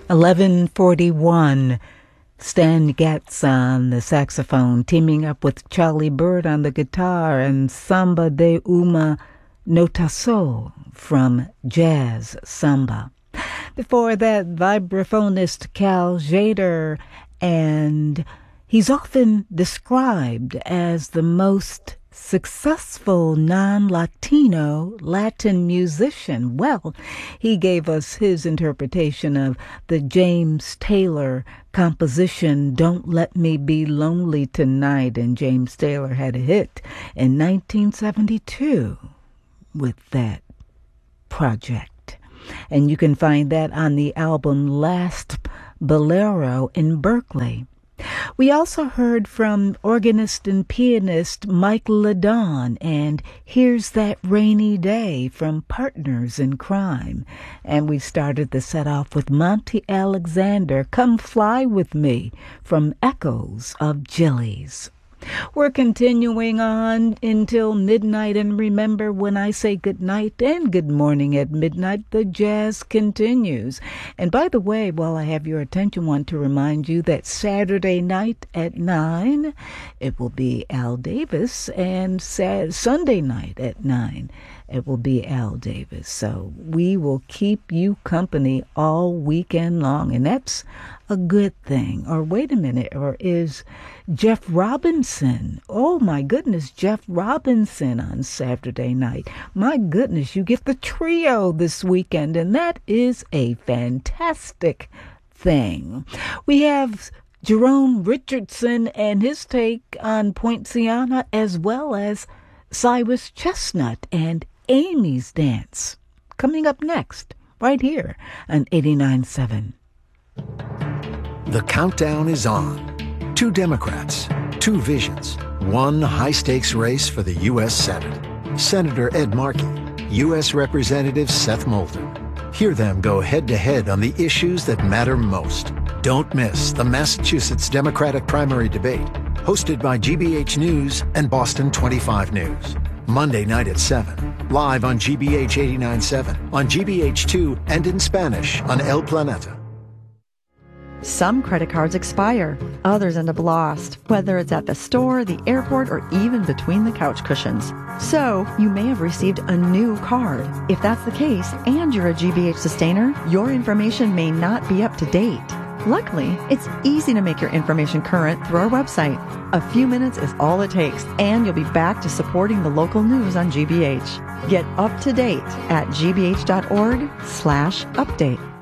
11:41. Stan Getz on the saxophone, teaming up with Charlie Bird on the guitar, and Samba de uma Notação from Jazz Samba. Before that, vibraphonist Cal Tjader, and he's often described as the most successful non-Latino Latin musician. Well, he gave us his interpretation of the James Taylor composition, Don't Let Me Be Lonely Tonight, and James Taylor had a hit in 1972 with that project. And you can find that on the album Last Bolero in Berkeley. We also heard from organist and pianist Mike Ledon and Here's That Rainy Day from Partners in Crime. And we started the set off with Monty Alexander, Come Fly With Me from Echoes of Jillies. We're continuing on until midnight, and remember, when I say good night and good morning at midnight, the jazz continues. And by the way, while I have your attention, I want to remind you that Saturday night at 9, it will be Al Davis, and Sunday night at 9, it will be Al Davis. So we will keep you company all weekend long, and that's a good thing. Or wait a minute, or is Jeff Robinson? Oh my goodness, Jeff Robinson on Saturday night. My goodness, you get the trio this weekend, and that is a fantastic thing. We have Jerome Richardson and his take on Poinciana, as well as Cyrus Chestnut and Amy's Dance, coming up next, right here on 89.7. The countdown is on. 2 Democrats, 2 visions, 1 high-stakes race for the U.S. Senate. Senator Ed Markey, U.S. Representative Seth Moulton. Hear them go head-to-head on the issues that matter most. Don't miss the Massachusetts Democratic primary debate, hosted by GBH News and Boston 25 News. Monday night at 7, live on GBH 89.7, on GBH2, and in Spanish on El Planeta. Some credit cards expire, others end up lost, whether it's at the store, the airport, or even between the couch cushions. So, you may have received a new card. If that's the case, and you're a GBH sustainer, your information may not be up to date. Luckily, it's easy to make your information current through our website. A few minutes is all it takes, and you'll be back to supporting the local news on GBH. Get up to date at gbh.org/update.